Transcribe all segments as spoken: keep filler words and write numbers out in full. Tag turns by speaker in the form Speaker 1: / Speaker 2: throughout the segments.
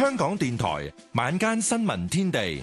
Speaker 1: 香港電台晚間新聞天地，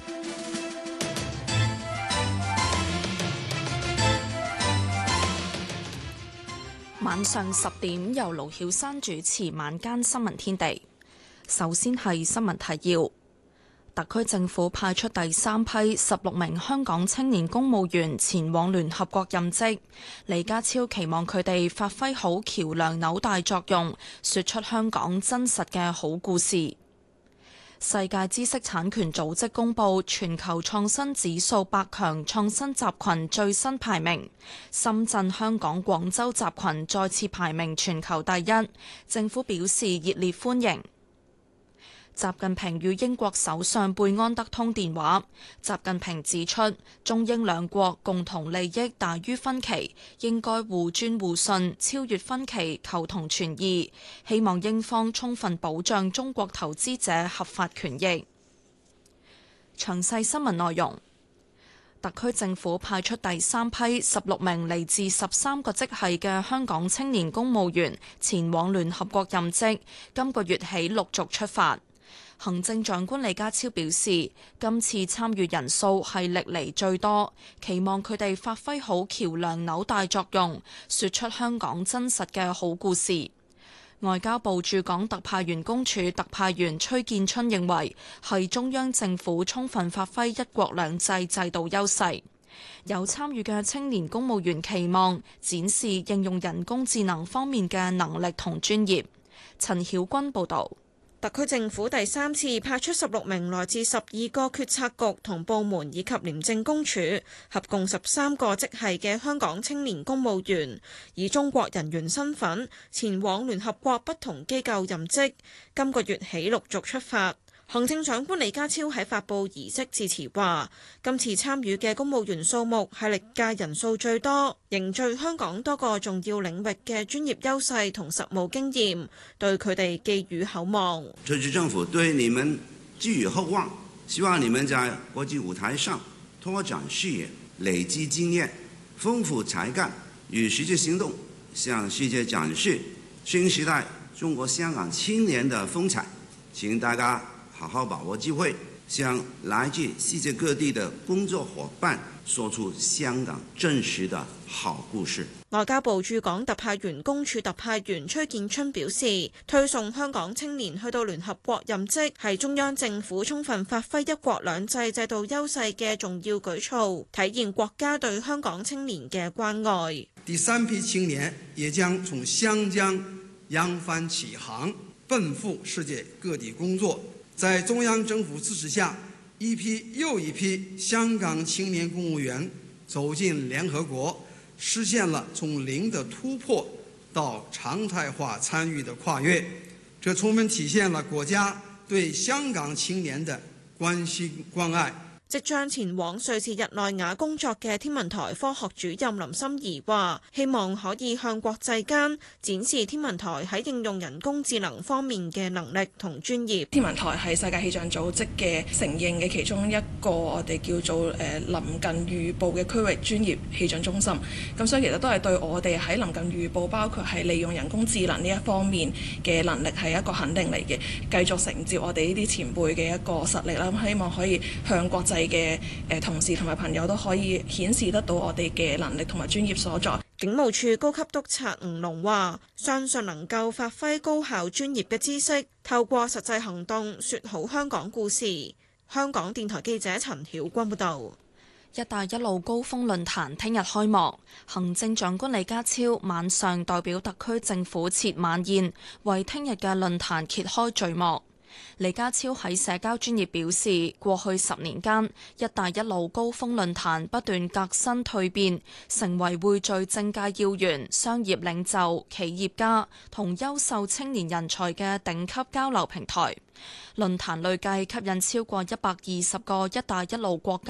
Speaker 2: 晚上十點由盧曉珊主持晚間新聞天地。首先係新聞提要。特區政府派出第三批十六名香港青年公務員前往聯合國任職，李家超期望佢哋發揮好橋梁紐帶作用，說出香港真實嘅好故事。世界知識產權組織公佈全球創新指數百強創新集群最新排名，深圳、香港、廣州集群再次排名全球第一，政府表示熱烈歡迎。習近平與英國首相貝安德通電話，習近平指出，中英兩國共同利益大於分歧，應該互尊互信，超越分歧，求同存異。希望英方充分保障中國投資者合法權益。詳細新聞內容。特區政府派出第三批十六名嚟自十三個職系嘅香港青年公務員前往聯合國任職，今個月起陸續出發。行政長官李家超表示，今次參與人數係歷嚟最多，期望佢哋發揮好橋梁紐帶作用，說出香港真實嘅好故事。外交部駐港特派員公署特派員崔建春認為，係中央政府充分發揮一國兩制制度優勢。有參與嘅青年公務員期望展示應用人工智能方面嘅能力同專業。陳曉君報導。
Speaker 3: 特區政府第三次派出十六名來自十二個決策局同部門以及廉政公署，合共十三個職系嘅香港青年公務員，以中國人員身份前往聯合國不同機構任職，今個月起陸續出發。行政長官李家超喺發布儀式致辭話，今次參與嘅公務員數目係歷屆人數最多，凝聚香港多個重要領域嘅專業優勢同實務經驗，對佢哋寄予厚望。
Speaker 4: 特區政府對你們寄予厚望，希望你們在國際舞台上拓展視野、累積經驗、豐富才幹與實際行動，向世界展示新時代中國香港青年的風采。請大家好好把握機會，向來自世界各地的工作夥伴說出香港真實的好故事。
Speaker 3: 外交部駐港特派員公署特派員崔建春表示，推送香港青年去到聯合國任職係中央政府充分發揮一國兩制制度優勢嘅重要舉措，體現國家對香港青年嘅關愛。
Speaker 5: 第三批青年也將從湘江揚帆起航，奔赴世界各地工作。在中央政府支持下，一批又一批香港青年公務員走進聯合國，實現了從零的突破到常態化參與的跨越，這充分體現了國家對香港青年的關心關愛。
Speaker 3: 即將前往瑞士日內瓦工作嘅天文台科學主任林心怡話，希望可以向國際間展示天文台喺應用人工智能方面嘅能力同專業。
Speaker 6: 天文台係世界氣象組織嘅承認嘅其中一個我哋叫做誒臨近預報嘅區域專業氣象中心。咁所以其實都係對我哋喺臨近預報，包括係利用人工智能呢一方面嘅能力係一個肯定嚟嘅。繼續承接我哋呢啲前輩嘅一個實力啦，希望可以向國際嘅誒同事同埋朋友都可以顯示得到我哋嘅能力同埋專業所在。
Speaker 3: 警務處高級督察吳龍話，相信能夠發揮高效專業嘅知識，透過實際行動說好香港故事。香港電台記者陳曉君報道。
Speaker 2: 一帶一路高峰論壇聽日開幕，行政長官李家超晚上代表特區政府設晚宴，為聽日嘅論壇揭開序幕。李家超喺社交專頁表示，過去十年間，一帶一路高峰論壇不斷革新蛻變，成為匯聚政界要員、商業領袖、企業家同優秀青年人才嘅頂級交流平台。論壇累計吸引超過一百二十個一帶一路國家